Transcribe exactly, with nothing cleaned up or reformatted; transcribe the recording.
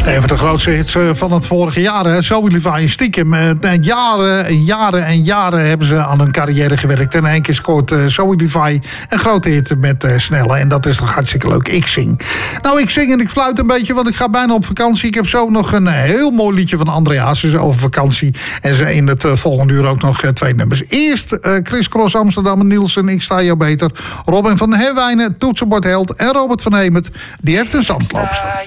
Een van de grootste hits van het vorige jaar. Hè? Zoe Levi stiekem. Jaren en jaren en jaren hebben ze aan hun carrière gewerkt. En in één keer scoort uh, Zoe Levi een grote hit met uh, Snelle. En dat is toch hartstikke leuk. Ik zing. Nou, ik zing en ik fluit een beetje, want ik ga bijna op vakantie. Ik heb zo nog een heel mooi liedje van André Hazes over vakantie. En ze in het uh, volgende uur ook nog uh, twee nummers. Eerst uh, Chris Cross Amsterdam en Nielsen, Ik sta jou beter. Robin van Herwijnen, Toetsenbord Held. En Robert van Hemert, die heeft een zandloopster.